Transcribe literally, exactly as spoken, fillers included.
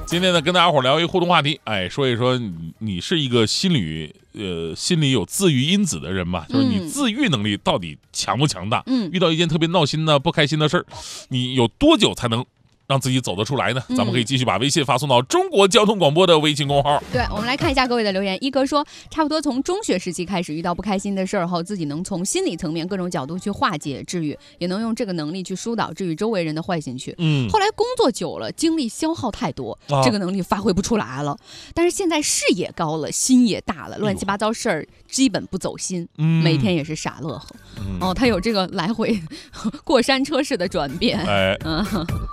今天呢，跟大家伙聊一互动话题，哎，说一说你你是一个心理呃心里有自愈因子的人嘛？就是你自愈能力到底强不强大？嗯，遇到一件特别闹心的、不开心的事儿，你有多久才能让自己走得出来呢？咱们可以继续把微信发送到中国交通广播的微信公号。 对，我们来看一下各位的留言。一哥说，差不多从中学时期开始，遇到不开心的事儿后，自己能从心理层面各种角度去化解、治愈，也能用这个能力去疏导、治愈周围人的坏情绪。嗯，后来工作久了，精力消耗太多，啊、这个能力发挥不出来了。但是现在视野高了，心也大了，乱七八糟事儿基本不走心，嗯、每天也是傻乐呵。嗯、哦，他有这个来回过山车式的转变。 哎，嗯。